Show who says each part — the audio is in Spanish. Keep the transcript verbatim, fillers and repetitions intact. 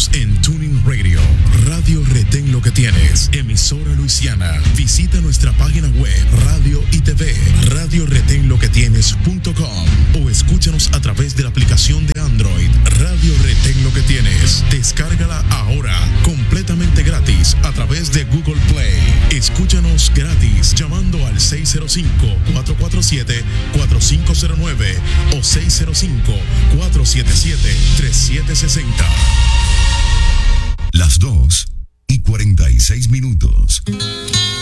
Speaker 1: Escúchanos en Tuning Radio, Radio Retén Lo Que Tienes, emisora Luisiana. Visita nuestra página web, radio y T V, radio retén lo que tienes punto com, o escúchanos a través de la aplicación de Android, Radio Retén Lo Que Tienes. Descárgala ahora, completamente gratis, a través de Google Play. Escúchanos gratis llamando al seis cero cinco, cuatro cuatro siete, cuatro cinco cero nueve o seis cero cinco, cuatro siete siete, tres siete seis cero.
Speaker 2: Las dos y cuarenta y seis minutos.